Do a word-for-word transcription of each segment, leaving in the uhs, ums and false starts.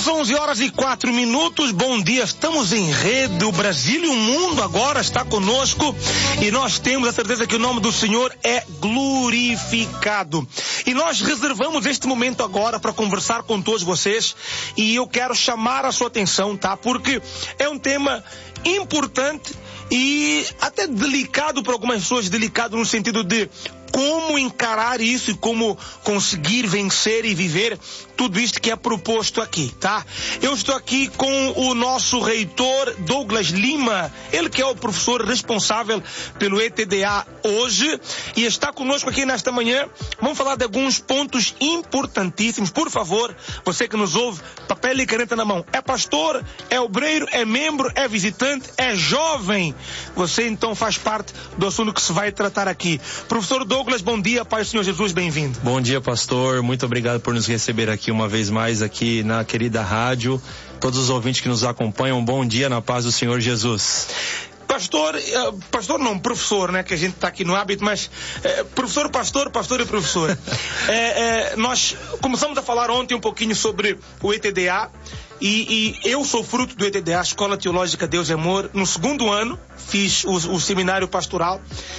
São onze horas e quatro minutos, bom dia, estamos em rede, o Brasil e o mundo agora está conosco e nós temos a certeza que o nome do Senhor é glorificado. E nós reservamos este momento agora para conversar com todos vocês e eu quero chamar a sua atenção, tá? Porque é um tema importante e até delicado para algumas pessoas, delicado no sentido de como encarar isso e como conseguir vencer e viver tudo isto que é proposto aqui, tá? Eu estou aqui com o nosso reitor Douglas Lima, ele que é o professor responsável pelo E T D A hoje e está conosco aqui nesta manhã. Vamos falar de alguns pontos importantíssimos. Por favor, você que nos ouve, papel e caneta na mão. É pastor, é obreiro, é membro, é visitante, é jovem. Você então faz parte do assunto que se vai tratar aqui. Professor Douglas, bom dia, Pai do Senhor Jesus, bem-vindo. Bom dia, pastor, muito obrigado por nos receber aqui uma vez mais aqui na querida rádio. Todos os ouvintes que nos acompanham, bom dia na paz do Senhor Jesus. Pastor, uh, pastor não, professor, né, que a gente está aqui no hábito, mas uh, professor, pastor, pastor e professor. uh, uh, nós começamos a falar ontem um pouquinho sobre o E T D A e, e eu sou fruto do E T D A, Escola Teológica Deus e Amor. No segundo ano fiz o, o seminário pastoral.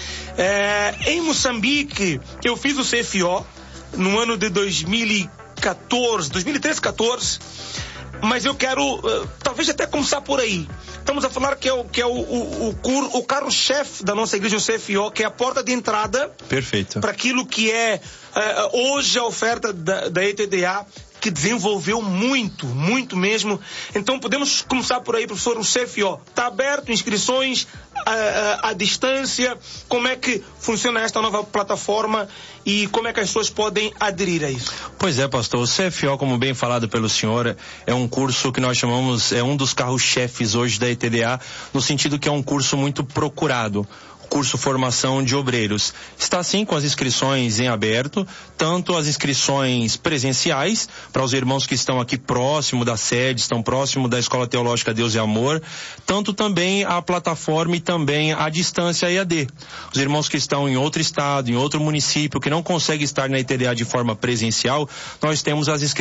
Uh, em Moçambique eu fiz o C F O no ano de dois mil e quatorze, dois mil e treze, quatorze. Mas eu quero, uh, talvez até começar por aí. Estamos a falar que é o, que é o, o, o, o carro-chefe da nossa igreja, o C F O, que é a porta de entrada. Perfeito. Para aquilo que é uh, hoje a oferta da, da E T D A, que desenvolveu muito, muito mesmo. Então podemos começar por aí, professor. O C F O está aberto, inscrições à, à, à distância. Como é que funciona esta nova plataforma e como é que as pessoas podem aderir a isso? Pois é, pastor, o C F O, como bem falado pelo senhor, é um curso que nós chamamos, é um dos carros-chefes hoje da E T D A, no sentido que é um curso muito procurado. Curso Formação de Obreiros. Está sim com as inscrições em aberto, tanto as inscrições presenciais, para os irmãos que estão aqui próximo da sede, estão próximo da Escola Teológica Deus e Amor, tanto também a plataforma e também a distância E A D. Os irmãos que estão em outro estado, em outro município, que não conseguem estar na E T D A de forma presencial, nós temos as inscrições